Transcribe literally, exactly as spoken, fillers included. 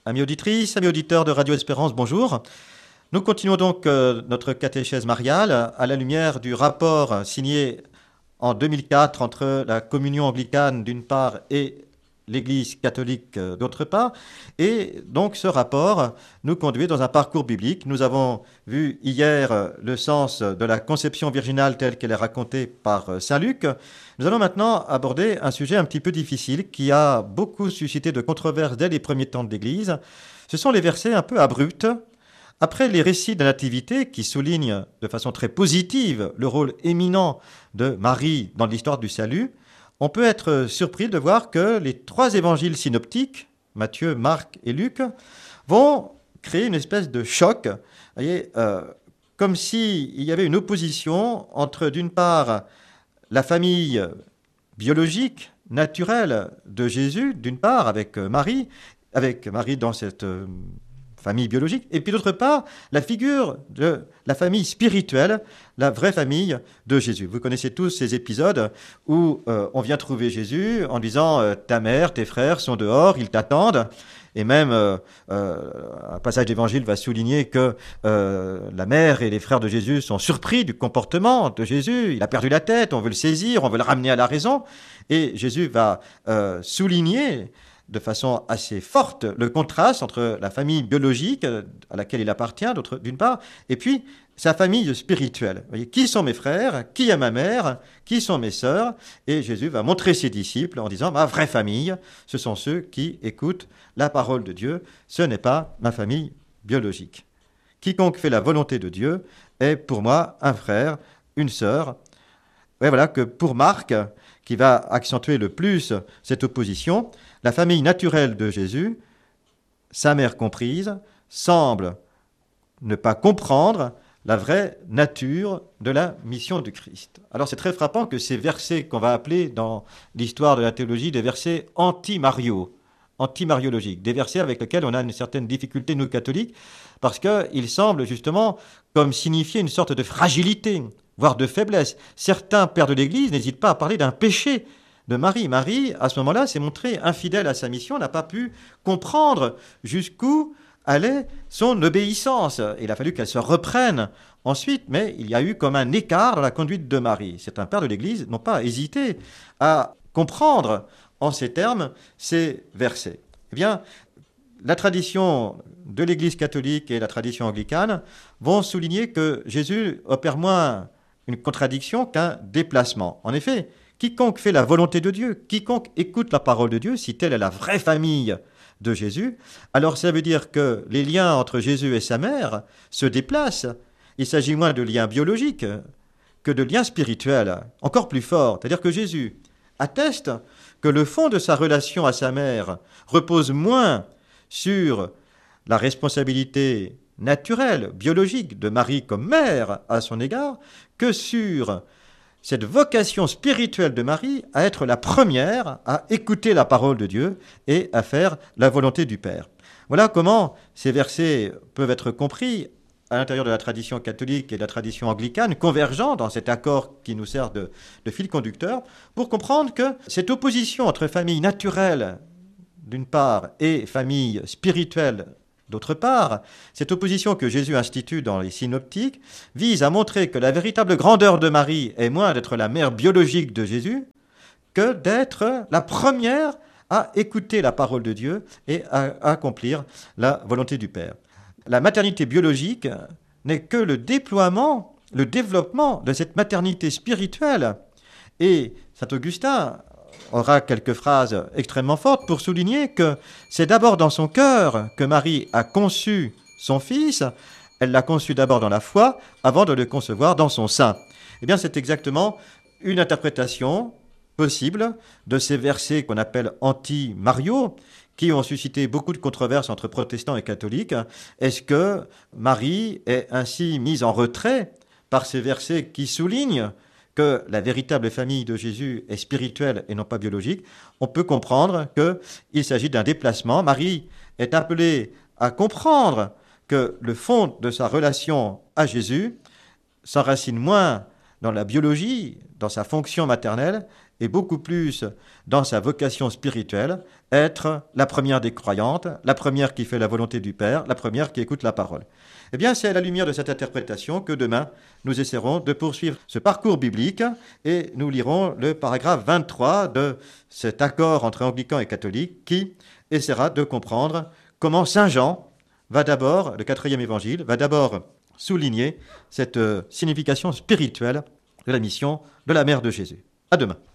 Amis auditrices, amis auditeurs de Radio Espérance, bonjour. Nous continuons donc euh, notre catéchèse mariale à la lumière du rapport signé en deux mille quatre entre la communion anglicane d'une part et l'Église catholique euh, d'autre part. Et donc ce rapport nous conduit dans un parcours biblique. Nous avons vu hier euh, le sens de la conception virginale telle qu'elle est racontée par euh, Saint Luc. Nous allons maintenant aborder un sujet un petit peu difficile qui a beaucoup suscité de controverses dès les premiers temps de l'Église. Ce sont les versets un peu abrupts. Après les récits de la nativité qui soulignent de façon très positive le rôle éminent de Marie dans l'histoire du salut, on peut être surpris de voir que les trois évangiles synoptiques, Matthieu, Marc et Luc, vont créer une espèce de choc. Vous voyez, euh, comme s'il y avait une opposition entre, d'une part, la famille biologique, naturelle de Jésus, d'une part, avec Marie, avec Marie dans cette euh, famille biologique, et puis d'autre part, la figure de la famille spirituelle, la vraie famille de Jésus. Vous connaissez tous ces épisodes où euh, on vient trouver Jésus en disant euh, « ta mère, tes frères sont dehors, ils t'attendent ». Et même, euh, euh, un passage d'évangile va souligner que euh, la mère et les frères de Jésus sont surpris du comportement de Jésus. Il a perdu la tête, on veut le saisir, on veut le ramener à la raison. Et Jésus va euh, souligner de façon assez forte le contraste entre la famille biologique à laquelle il appartient, d'une part, et puis sa famille spirituelle. Vous voyez, qui sont mes frères? Qui est ma mère? Qui sont mes sœurs? Et Jésus va montrer ses disciples en disant, ma vraie famille, ce sont ceux qui écoutent la parole de Dieu. Ce n'est pas ma famille biologique. Quiconque fait la volonté de Dieu est pour moi un frère, une sœur. Et voilà que pour Marc, qui va accentuer le plus cette opposition, la famille naturelle de Jésus, sa mère comprise, semble ne pas comprendre la vraie nature de la mission du Christ. Alors c'est très frappant que ces versets qu'on va appeler dans l'histoire de la théologie des versets anti-Mario, anti-mariologiques, des versets avec lesquels on a une certaine difficulté, nous catholiques, parce qu'ils semblent justement comme signifier une sorte de fragilité, voire de faiblesse. Certains pères de l'Église n'hésitent pas à parler d'un péché de Marie. Marie, à ce moment-là, s'est montrée infidèle à sa mission, n'a pas pu comprendre jusqu'où allait son obéissance. Il a fallu qu'elle se reprenne ensuite, mais il y a eu comme un écart dans la conduite de Marie. Certains pères de l'Église n'ont pas hésité à comprendre en ces termes ces versets. Eh bien, la tradition de l'Église catholique et la tradition anglicane vont souligner que Jésus opère moins une contradiction qu'un déplacement. En effet, quiconque fait la volonté de Dieu, quiconque écoute la parole de Dieu, si telle est la vraie famille de Jésus, alors ça veut dire que les liens entre Jésus et sa mère se déplacent. Il s'agit moins de liens biologiques que de liens spirituels, encore plus forts. C'est-à-dire que Jésus atteste que le fond de sa relation à sa mère repose moins sur la responsabilité naturelle, biologique de Marie comme mère à son égard, que sur cette vocation spirituelle de Marie à être la première à écouter la parole de Dieu et à faire la volonté du Père. Voilà comment ces versets peuvent être compris à l'intérieur de la tradition catholique et de la tradition anglicane, convergents dans cet accord qui nous sert de, de fil conducteur, pour comprendre que cette opposition entre famille naturelle, d'une part, et famille spirituelle, d'autre part, cette opposition que Jésus institue dans les synoptiques vise à montrer que la véritable grandeur de Marie est moins d'être la mère biologique de Jésus que d'être la première à écouter la parole de Dieu et à accomplir la volonté du Père. La maternité biologique n'est que le déploiement, le développement de cette maternité spirituelle. Et saint Augustin aura quelques phrases extrêmement fortes pour souligner que c'est d'abord dans son cœur que Marie a conçu son fils. Elle l'a conçu d'abord dans la foi avant de le concevoir dans son sein. Eh bien, c'est exactement une interprétation possible de ces versets qu'on appelle anti-Mario, qui ont suscité beaucoup de controverses entre protestants et catholiques. Est-ce que Marie est ainsi mise en retrait par ces versets qui soulignent que la véritable famille de Jésus est spirituelle et non pas biologique? On peut comprendre qu'il s'agit d'un déplacement. Marie est appelée à comprendre que le fond de sa relation à Jésus s'enracine moins dans la biologie, dans sa fonction maternelle, et beaucoup plus dans sa vocation spirituelle, être la première des croyantes, la première qui fait la volonté du Père, la première qui écoute la parole. Eh bien, c'est à la lumière de cette interprétation que demain, nous essaierons de poursuivre ce parcours biblique et nous lirons le paragraphe vingt-trois de cet accord entre anglicans et catholiques qui essaiera de comprendre comment Saint Jean va d'abord, le quatrième évangile, va d'abord souligner cette signification spirituelle de la mission de la mère de Jésus. À demain.